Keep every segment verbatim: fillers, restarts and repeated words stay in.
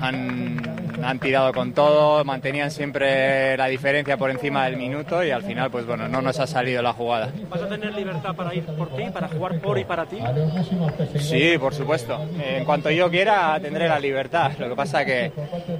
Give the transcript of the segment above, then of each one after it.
Han, han tirado con todo, mantenían siempre la diferencia por encima del minuto y al final, pues bueno, no nos ha salido la jugada. ¿Vas a tener libertad para ir por ti, para jugar por y para ti? Sí, por supuesto. En cuanto yo quiera, tendré la libertad. Lo que pasa que,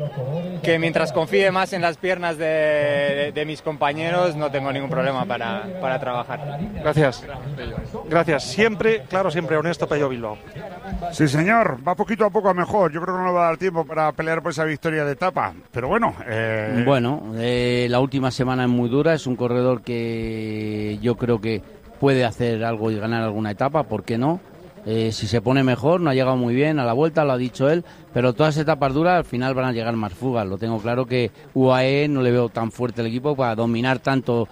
que mientras confíe más en las piernas de, de, de mis compañeros, no tengo ningún problema para, para trabajar. Gracias. Gracias. Siempre, claro, siempre honesto, Pello Bilbao. Sí, señor. Va poquito a poco a mejor. Yo creo que no le va a dar tiempo para pelear por esa victoria de etapa, pero bueno. Eh... Bueno, eh, la última semana es muy dura, es un corredor que yo creo que puede hacer algo y ganar alguna etapa, ¿por qué no? Eh, si se pone mejor, no ha llegado muy bien a la vuelta, lo ha dicho él, pero todas etapas duras al final van a llegar más fugas. Lo tengo claro que U A E no le veo tan fuerte el equipo para dominar tanto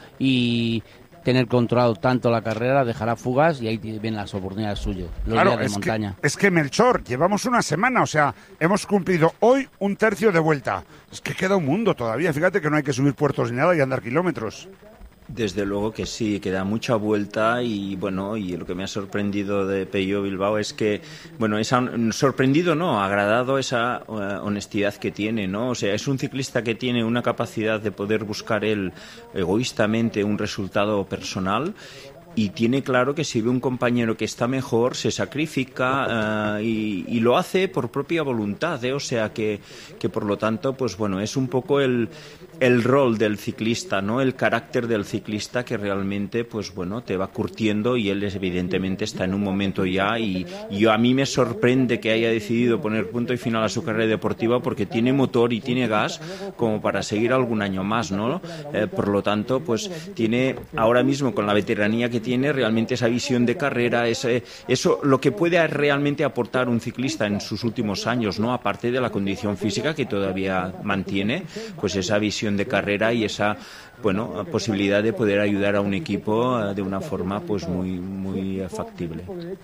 y tener controlado tanto la carrera, dejará fugas y ahí vienen las oportunidades suyas, los claro, días de es montaña. Que, es que Melchor, llevamos una semana, o sea, hemos cumplido hoy un tercio de vuelta. Es que queda un mundo todavía, fíjate que no hay que subir puertos ni nada y andar kilómetros. Desde luego que sí, que da mucha vuelta y bueno, y lo que me ha sorprendido de Pello Bilbao es que, bueno, esa, sorprendido no, agradado esa uh, honestidad que tiene, ¿no? O sea, es un ciclista que tiene una capacidad de poder buscar él egoístamente un resultado personal. Y tiene claro que si ve un compañero que está mejor, se sacrifica uh, y, y lo hace por propia voluntad, ¿eh? O sea que, que por lo tanto, pues bueno, es un poco el, el rol del ciclista, ¿no? El carácter del ciclista que realmente, pues bueno, te va curtiendo y él evidentemente está en un momento ya y, y yo, a mí me sorprende que haya decidido poner punto y final a su carrera deportiva porque tiene motor y tiene gas como para seguir algún año más, ¿no? Eh, por lo tanto, pues tiene ahora mismo con la veteranía que tiene realmente esa visión de carrera, ese, eso lo que puede realmente aportar un ciclista en sus últimos años, ¿no? Aparte de la condición física que todavía mantiene, pues esa visión de carrera y esa, bueno, posibilidad de poder ayudar a un equipo de una forma pues muy muy factible.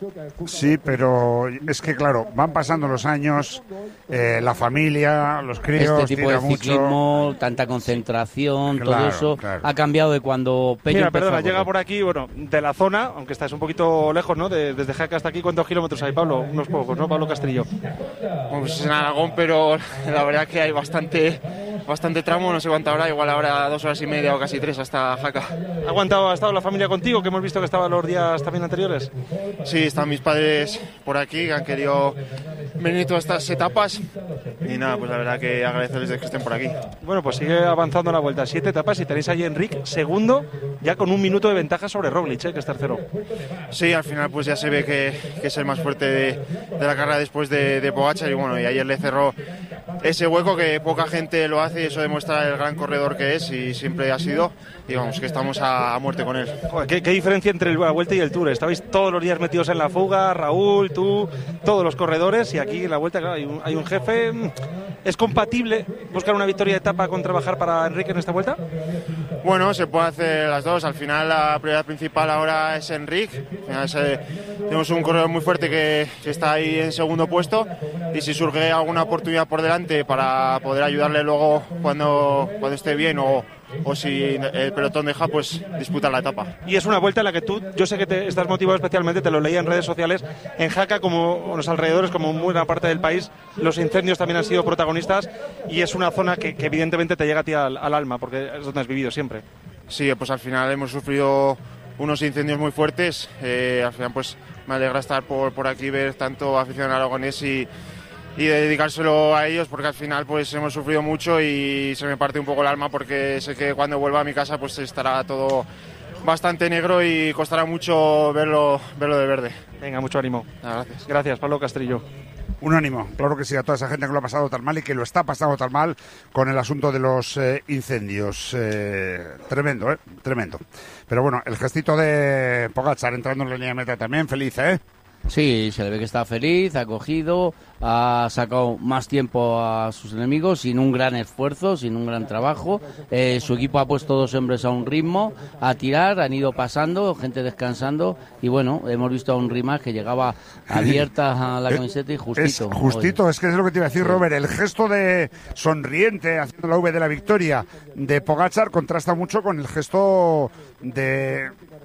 Sí, pero es que claro, van pasando los años, eh, la familia, los críos, este tipo de ciclismo, mucho. Tanta concentración, claro, todo eso claro. ha cambiado de cuando Pello Mira, empezó perdona, a correr. llega por aquí, bueno, de la zona, aunque estás un poquito lejos, ¿no? De, desde Jaca hasta aquí, ¿cuántos kilómetros hay, Pablo? Unos pocos, ¿no? Pablo Castrillo. Pues en Aragón, pero la verdad que hay bastante, bastante tramo, no sé cuánta hora, igual ahora dos horas y media o casi tres hasta Jaca. ¿Ha aguantado, ha estado la familia contigo, que hemos visto que estaba los días también anteriores? Sí, están mis padres por aquí, que han querido venir todas estas etapas y nada, pues la verdad que agradecerles de que estén por aquí. Bueno, pues sigue avanzando la vuelta, siete etapas y tenéis ahí a Enric segundo, ya con un minuto de ventaja sobre Roglic, ¿eh? Que es tercero. Sí, al final pues ya se ve que, que es el más fuerte de, de la carrera después de, de Pogačar y bueno, y ayer le cerró ese hueco que poca gente lo hace y eso demuestra el gran corredor que es y siempre ha sido y vamos, que estamos a, a muerte con él. Joder, ¿qué, ¿Qué diferencia entre la Vuelta y el Tour? Estabais todos los días metidos en la fuga, Raúl, tú, todos los corredores y aquí en la Vuelta, claro, hay un, hay un jefe. ¿Es compatible buscar una victoria de etapa con trabajar para Enrique en esta Vuelta? Bueno, se puede hacer las dos. Al final la prioridad principal ahora es Enrique. Al final es, eh, tenemos un corredor muy fuerte que, que está ahí en segundo puesto y si surge alguna oportunidad por delante para poder ayudarle luego cuando, cuando esté bien o, o si el pelotón deja, pues disputar la etapa. Y es una Vuelta en la que tú, yo sé que te estás motivado especialmente, te lo leía en redes sociales, en Jaca como en los alrededores, como en buena parte del país, los incendios también han sido protagonistas y es una zona que, que evidentemente te llega a ti al, al alma porque es donde has vivido siempre. Sí, pues al final hemos sufrido unos incendios muy fuertes, eh, al final pues me alegra estar por, por aquí, ver tanto afición aragonés y y de dedicárselo a ellos porque al final pues hemos sufrido mucho y se me parte un poco el alma porque sé que cuando vuelva a mi casa pues estará todo bastante negro y costará mucho verlo, verlo de verde. Venga, mucho ánimo. Ah, gracias. Gracias, Pablo Castrillo. Un ánimo, claro que sí, a toda esa gente que lo ha pasado tan mal y que lo está pasando tan mal con el asunto de los eh, incendios. Eh, tremendo, ¿eh? Tremendo. Pero bueno, el gestito de Pogačar entrando en la línea de meta también, feliz, ¿eh? Sí, se le ve que está feliz, ha cogido, ha sacado más tiempo a sus enemigos sin un gran esfuerzo, sin un gran trabajo. Eh, su equipo ha puesto dos hombres a un ritmo, a tirar, han ido pasando, gente descansando y bueno, hemos visto a un Rimas que llegaba abierta a la camiseta y justito. Es justito, Oye. Es que es lo que te iba a decir, sí. Robert, el gesto de sonriente haciendo la V de la victoria de Pogačar contrasta mucho con el gesto de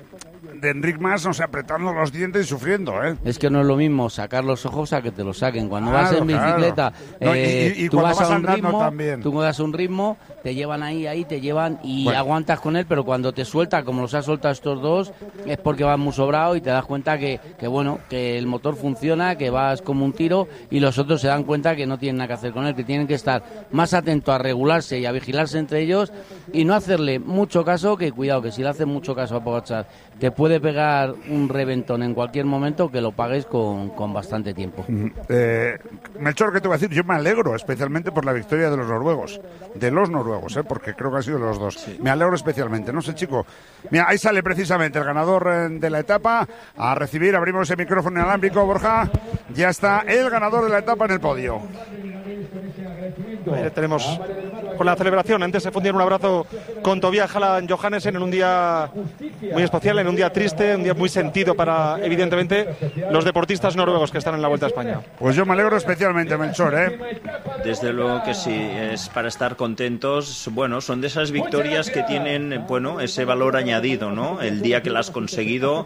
de Enric Mas, no sé, apretando los dientes y sufriendo, ¿eh? Es que no es lo mismo sacar los ojos a que te los saquen. Cuando Claro, vas en bicicleta, claro. No, eh, y- y- y tú cuando vas vas a un andando ritmo, también. tú vas a un ritmo, te llevan ahí, ahí, te llevan y Bueno. aguantas con él, pero cuando te suelta, como los ha soltado estos dos, es porque vas muy sobrado y te das cuenta que, que bueno, que el motor funciona, que vas como un tiro y los otros se dan cuenta que no tienen nada que hacer con él, que tienen que estar más atentos a regularse y a vigilarse entre ellos y no hacerle mucho caso, que cuidado, que si le hacen mucho caso a Pogačar, te puede pegar un reventón en cualquier momento que lo pagues con, con bastante tiempo. Eh, Melchor, ¿qué te voy a decir? Yo me alegro especialmente por la victoria de los noruegos, de los noruegos, ¿eh? Porque creo que han sido los dos. Sí. Me alegro especialmente, no sé, chico. Mira, ahí sale precisamente el ganador eh, de la etapa a recibir, abrimos el micrófono inalámbrico, Borja, ya está el ganador de la etapa en el podio. Ahí tenemos con la celebración. Antes se fundieron un abrazo con Tobias Halland Johannesen en un día muy especial, en un día triste, un día muy sentido para, evidentemente, los deportistas noruegos que están en la Vuelta a España. Pues yo me alegro especialmente, Melchor, ¿eh? Desde luego que sí, es para estar contentos. Bueno, son de esas victorias que tienen, bueno, ese valor añadido, ¿no? El día que las has conseguido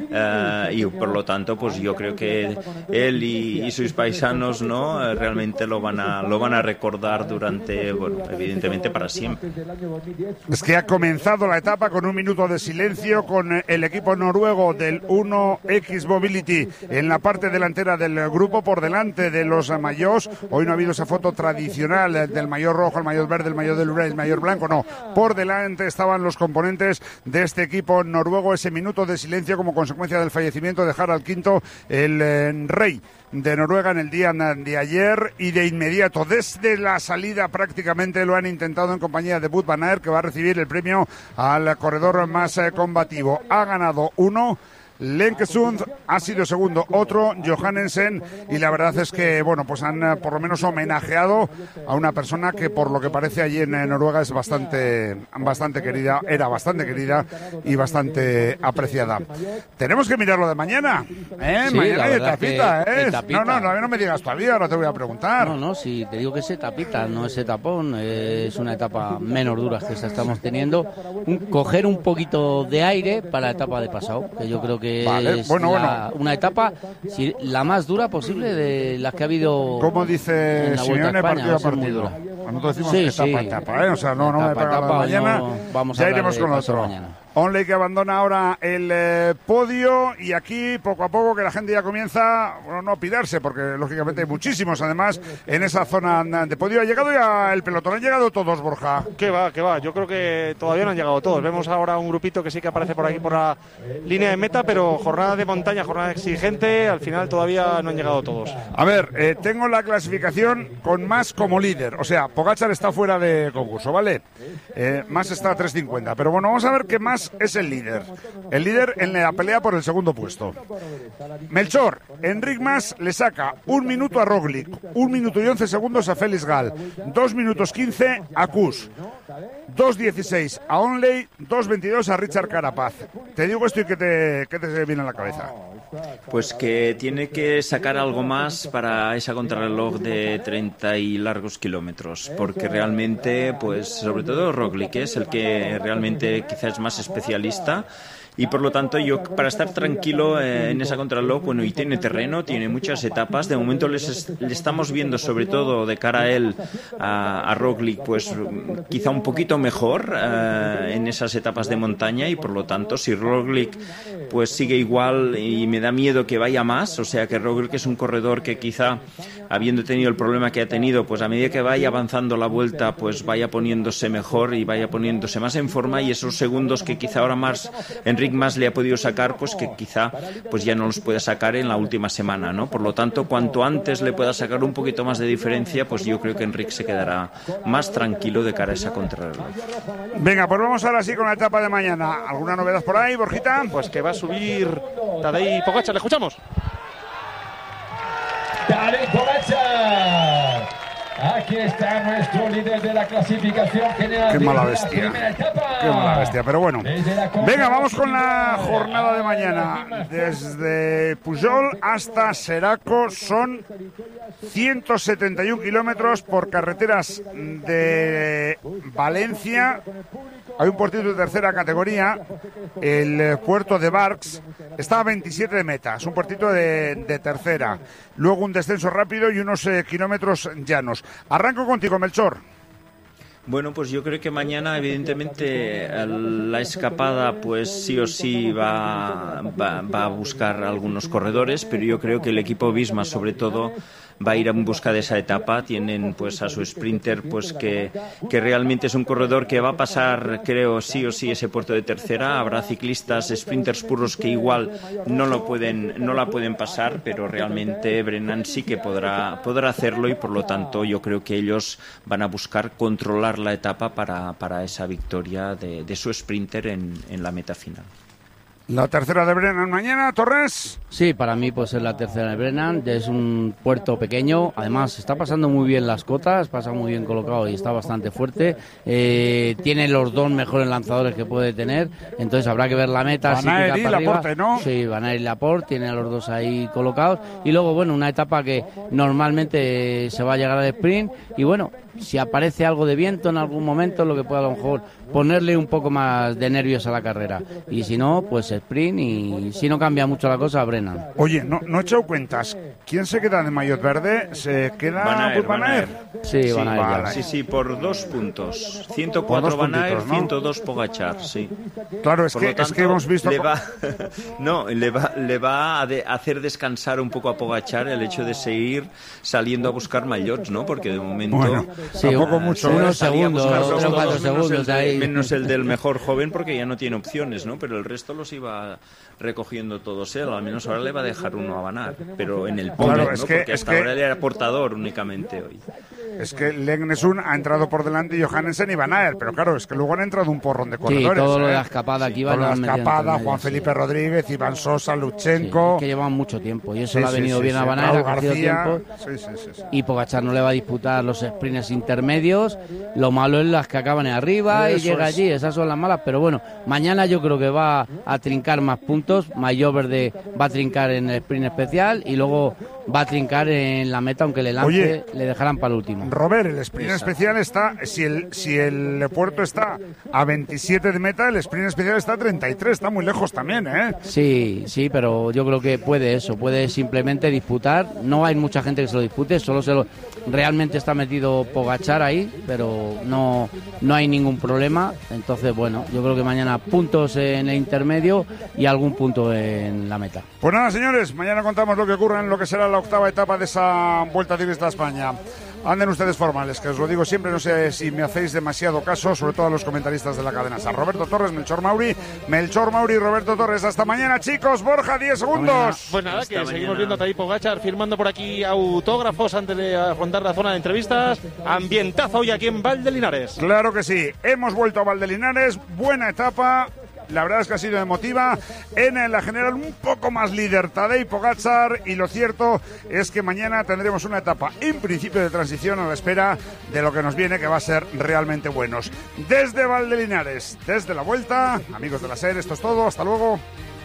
eh, y por lo tanto, pues yo creo que él y, y sus paisanos, ¿no? Eh, realmente lo van a lo van a recordar durante, bueno, evidentemente para siempre. Es que ha comenzado la etapa con un minuto de silencio con el equipo noruego del uno X Mobility en la parte delantera del grupo por delante de los maillots. Hoy no ha habido esa foto tradicional del maillot rojo, el maillot verde, el maillot del Uruguay, el maillot blanco, no. Por delante estaban los componentes de este equipo noruego, ese minuto de silencio como consecuencia del fallecimiento de Harald Quinto, el eh, rey de Noruega en el día de ayer, y de inmediato, desde la salida prácticamente lo han intentado en compañía de Wout van Aert, que va a recibir el premio al corredor más eh, combativo. Ha ganado uno, Lenkesund ha sido segundo, otro, Johannesen, y la verdad es que, bueno, pues han eh, por lo menos homenajeado a una persona que por lo que parece allí en eh, Noruega es bastante, bastante querida, era bastante querida y bastante apreciada. Tenemos que mirar lo de mañana, ¿eh? Sí, mañana hay verdad etapita, que ¿eh? etapita. No, no, no, no me digas todavía, ahora te voy a preguntar. No, no, si te digo que es etapita, no es etapón, eh, es una etapa menos dura que esta estamos teniendo. Un, coger un poquito de aire para la etapa de pasado, que yo creo que Vale, es bueno, la- bueno. una etapa si, la más dura posible de las que ha habido. Como dice en la Vuelta Simeone, a España, partido va a a ser muy partido. dura. Nosotros decimos Sí, que etapa sí. a etapa, ¿eh? O sea, no, no me Etapa a pega la etapa, mañana. no vamos a Ya hablar iremos de con pasado otro. mañana. Onley que abandona ahora el eh, podio, y aquí poco a poco que la gente ya comienza, bueno, no a pirarse, porque lógicamente hay muchísimos además en esa zona de podio. Ha llegado ya el pelotón, han llegado todos, Borja. ¿Qué va, qué va? Yo creo que todavía no han llegado todos. Vemos ahora un grupito que sí que aparece por aquí por la línea de meta, pero jornada de montaña, jornada exigente, al final todavía no han llegado todos. A ver, eh, tengo la clasificación con Mas como líder, o sea, Pogačar está fuera de concurso, ¿vale? Eh, Mas está a tres cincuenta, pero bueno, vamos a ver que Mas es el líder, el líder en la pelea por el segundo puesto. Melchor, Enric Mas le saca un minuto a Roglic, un minuto y once segundos a Félix Gal, dos minutos quince a Kuss, dos dieciséis a Onley, dos veintidós a Richard Carapaz. Te digo esto y que te, que te viene a la cabeza. Pues que tiene que sacar algo más para esa contrarreloj de treinta y largos kilómetros, porque realmente, pues sobre todo Roglic es el que realmente quizás es más especialista. Y por lo tanto, yo para estar tranquilo eh, en esa contrarreloj, bueno, y tiene terreno, tiene muchas etapas. De momento les, le estamos viendo, sobre todo de cara a él, a, a Roglic, pues quizá un poquito mejor eh, en esas etapas de montaña. Y por lo tanto, si Roglic pues sigue igual, y me da miedo que vaya más, o sea que Roglic es un corredor que quizá, habiendo tenido el problema que ha tenido, pues a medida que vaya avanzando la vuelta, pues vaya poniéndose mejor y vaya poniéndose más en forma, y esos segundos que quizá ahora más Enric Mas le ha podido sacar, pues que quizá pues ya no los pueda sacar en la última semana, ¿no? Por lo tanto, cuanto antes le pueda sacar un poquito más de diferencia, pues yo creo que Enric se quedará más tranquilo de cara a esa contrarreloj. Venga, pues vamos ahora sí con la etapa de mañana. ¿Alguna novedad por ahí, Borjita? Pues que va a subir Tadej Pogačar, le escuchamos. Tadej Pogačar Aquí está nuestro líder de la clasificación general. Qué mala bestia. Qué mala bestia, pero bueno. Venga, vamos con la jornada de mañana. Desde Pujol hasta Seraco son ciento setenta y un kilómetros por carreteras de Valencia. Hay un puertito de tercera categoría, el puerto de Barx, está a veintisiete de meta, es un puertito de, de tercera. Luego un descenso rápido y unos eh, kilómetros llanos. Arranco contigo, Melchor. Bueno, pues yo creo que mañana, evidentemente, la escapada, pues sí o sí va, va, va a buscar algunos corredores, pero yo creo que el equipo Visma, sobre todo, va a ir en busca de esa etapa. Tienen pues a su sprinter, pues que, que realmente es un corredor que va a pasar, creo, sí o sí ese puerto de tercera. Habrá ciclistas, sprinters puros que igual no lo pueden, no la pueden pasar, pero realmente Brennan sí que podrá, podrá hacerlo y por lo tanto yo creo que ellos van a buscar controlar la etapa para, para esa victoria de, de su sprinter en, en la meta final. La tercera de Brennan mañana, Torres. Sí, para mí pues es la tercera de Brennan, es un puerto pequeño, además está pasando muy bien las cotas, pasa muy bien colocado y está bastante fuerte, eh, tiene los dos mejores lanzadores que puede tener, entonces habrá que ver la meta. Van Aert y Laporte, ¿no? Sí, Van Aert y Laporte, tiene a los dos ahí colocados, y luego bueno, una etapa que normalmente se va a llegar al sprint, y bueno, si aparece algo de viento en algún momento, lo que pueda a lo mejor ponerle un poco más de nervios a la carrera, y si no, pues sprint, y si no cambia mucho la cosa, Brennan. Oye, no, no he echado cuentas. ¿Quién se queda de maillot verde? ¿Se queda Van Aert, Van Aert? Sí, sí, Van Aert, vale. sí, sí, por dos puntos. ciento cuatro Van Aert, ¿no? ciento dos Pogačar, sí. Claro, es por que, tanto, es que hemos visto... Le va, no, le va, le va a de, hacer descansar un poco a Pogačar el hecho de seguir saliendo a buscar maillots, ¿no? Porque de momento... Bueno, sí, tampoco un, mucho. Unos segundos, todos, tres o cuatro menos segundos el de, ahí. menos el del mejor joven porque ya no tiene opciones, ¿no? Pero el resto los iba recogiendo todos él. Al menos ahora le va a dejar uno a Van Aert, pero en el podio, claro, ¿no? es que, Porque es hasta que... ahora él era portador únicamente hoy. Es que Legnesun ha entrado por delante y Johannesen y Van Aert, pero claro, es que luego han entrado un porrón de corredores. Sí, todo lo ¿eh? de la escapada aquí va. Todo lo de la escapada, Juan sí. Felipe Rodríguez, Iván Sosa, Luchenko. Sí, es que llevan mucho tiempo y eso Sí, le ha sí, venido sí, bien sí. a Van Aert, Raúl ha cogido García. tiempo. Sí, sí, sí, sí. Y Pogačar no le va a disputar los sprints intermedios. Lo malo es las que acaban arriba y Eso llega es. allí, esas son las malas. Pero bueno, mañana yo creo que va a trincar más puntos. Maillot Verde va a trincar en el sprint especial y luego va a trincar en la meta, aunque le lance, Oye, le dejarán para el último. Robert, el sprint Exacto. especial está, si el, si el puerto está a veintisiete de meta, el sprint especial está a treinta y tres, está muy lejos también, ¿eh? Sí, sí, pero yo creo que puede eso, puede simplemente disputar. No hay mucha gente que se lo dispute, solo se lo realmente está metido Pogačar ahí, pero no, no hay ningún problema. Entonces, bueno, yo creo que mañana puntos en el intermedio y algún punto en la meta. Pues nada, señores, mañana contamos lo que ocurre en lo que será la octava etapa de esa Vuelta Ciclista a España. Anden ustedes formales, que os lo digo siempre, no sé si me hacéis demasiado caso, sobre todo a los comentaristas de la cadena SAR. Roberto Torres, Melchor Mauri, Melchor Mauri, Roberto Torres. Hasta mañana, chicos. Borja, diez segundos. Pues nada, Hasta que mañana. seguimos viendo a Tadej Pogačar firmando por aquí autógrafos antes de afrontar la zona de entrevistas. Ambientazo hoy aquí en Valdelinares. Claro que sí. Hemos vuelto a Valdelinares. Buena etapa. La verdad es que ha sido emotiva. En la general un poco más líder Tadej Pogačar, y lo cierto es que mañana tendremos una etapa en principio de transición a la espera de lo que nos viene, que va a ser realmente buenos. Desde Valdelinares, desde la Vuelta, amigos de la SER, esto es todo. Hasta luego.